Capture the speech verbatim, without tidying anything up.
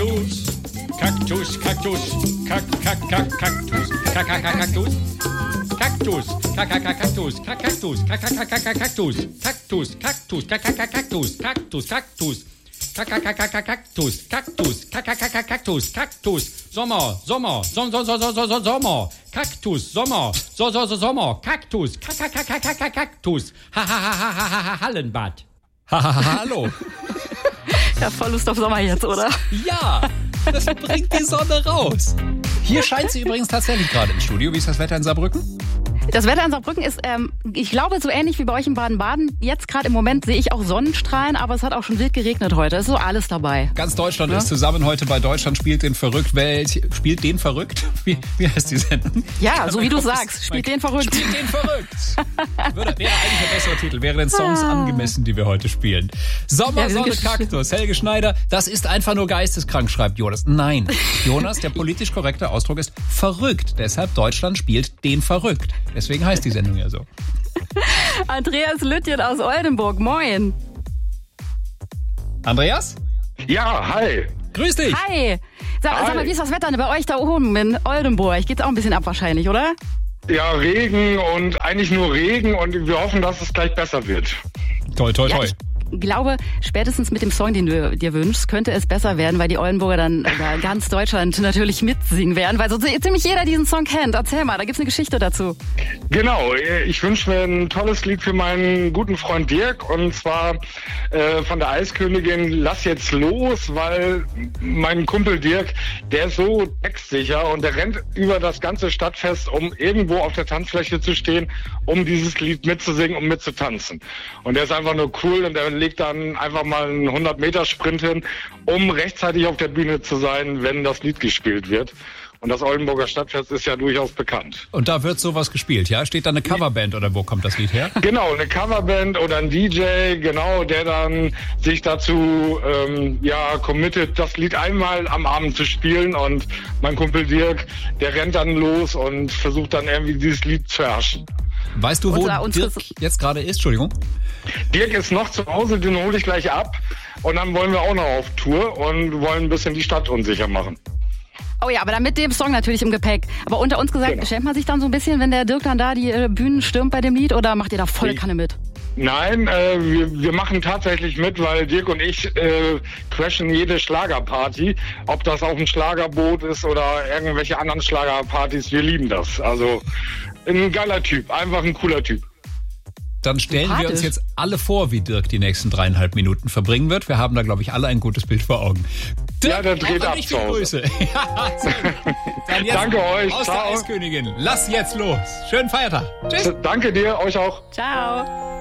Kaktus, Kaktus, Kaktus, Kak, Kak, Kak, Kaktus, Kak, Kak, Kaktus, Kaktus, Kak, Kak, Kaktus, Kak, Kaktus, Kak, Kak, Kaktus, Kaktus, Kaktus, Kak, Kak, Kaktus, Kaktus, Kaktus, Kaktus, Kaktus, Kaktus, Kaktus, Kaktus, Sommer, Sommer, Som, so, so, so, so, so, Sommer, Kaktus, Sommer, so, so, so, Sommer, Kaktus, Kaktus, ha, ha, ha, ha, ha, ha, Hallenbad. Ha, ha, ha, hallo. Ja, voll Lust auf Sommer jetzt, oder? Ja, das bringt die Sonne raus. Hier scheint sie übrigens tatsächlich gerade im Studio. Wie ist das Wetter in Saarbrücken? Das Wetter in Saarbrücken ist, ähm, ich glaube, so ähnlich wie bei euch in Baden-Baden. Jetzt gerade im Moment sehe ich auch Sonnenstrahlen, aber es hat auch schon wild geregnet heute. Es ist so alles dabei. Ganz Deutschland ja? ist zusammen heute bei Deutschland spielt den verrückt. Welt, spielt den verrückt? Wie, wie heißt die Sendung? Ja, so wie du sagst. Spielt den verrückt. Spielt den verrückt. Würde, wäre eigentlich ein besserer Titel. Wäre den Songs ah. angemessen, die wir heute spielen. Sommer, ja, Sonne, Kaktus. Helge Schneider. Das ist einfach nur geisteskrank, schreibt Jonas. Nein, Jonas, der politisch korrekte Ausdruck ist verrückt. Deshalb Deutschland spielt den verrückt. Deswegen heißt die Sendung ja so. Andreas Lüttjen aus Oldenburg, moin. Andreas? Ja, hi. Grüß dich. Hi. Sag, hi. sag mal, wie ist das Wetter bei euch da oben in Oldenburg? Geht's auch ein bisschen ab wahrscheinlich, oder? Ja, Regen und eigentlich nur Regen und wir hoffen, dass es gleich besser wird. Toi, toi, toi. Ja, ich glaube, spätestens mit dem Song, den du dir wünschst, könnte es besser werden, weil die Oldenburger dann über ganz Deutschland natürlich mitsingen werden, weil so ziemlich jeder diesen Song kennt. Erzähl mal, da gibt's eine Geschichte dazu. Genau, ich wünsche mir ein tolles Lied für meinen guten Freund Dirk und zwar äh, von der Eiskönigin Lass jetzt los, weil mein Kumpel Dirk, der ist so textsicher und der rennt über das ganze Stadtfest, um irgendwo auf der Tanzfläche zu stehen, um dieses Lied mitzusingen und mitzutanzen. Und der ist einfach nur cool und der legt dann einfach mal einen hundert Meter Sprint hin, um rechtzeitig auf der Bühne zu sein, wenn das Lied gespielt wird. Und das Oldenburger Stadtfest ist ja durchaus bekannt. Und da wird sowas gespielt, ja? Steht da eine Coverband oder wo kommt das Lied her? Genau, eine Coverband oder ein D J, genau, der dann sich dazu ähm, ja committet, das Lied einmal am Abend zu spielen. Und mein Kumpel Dirk, der rennt dann los und versucht dann irgendwie dieses Lied zu herrschen. Weißt du, wo Dirk jetzt gerade ist? Entschuldigung. Dirk ist noch zu Hause, den hole ich gleich ab. Und dann wollen wir auch noch auf Tour und wollen ein bisschen die Stadt unsicher machen. Oh ja, aber dann mit dem Song natürlich im Gepäck. Aber unter uns gesagt, genau. Schämt man sich dann so ein bisschen, wenn der Dirk dann da die äh, Bühnen stürmt bei dem Lied oder macht ihr da volle Kanne mit? Nein, äh, wir, wir machen tatsächlich mit, weil Dirk und ich äh, crashen jede Schlagerparty. Ob das auf dem Schlagerboot ist oder irgendwelche anderen Schlagerpartys, wir lieben das. Also ein geiler Typ, einfach ein cooler Typ. Dann stellen wir uns jetzt alle vor, wie Dirk die nächsten dreieinhalb Minuten verbringen wird. Wir haben da, glaube ich, alle ein gutes Bild vor Augen. Dirk, ja, der dreht ab zu Hause. Grüße. Ja, dann jetzt danke euch. Aus Ciao. der Eiskönigin. Lass jetzt los. Schönen Feiertag. Tschüss. Danke dir, euch auch. Ciao.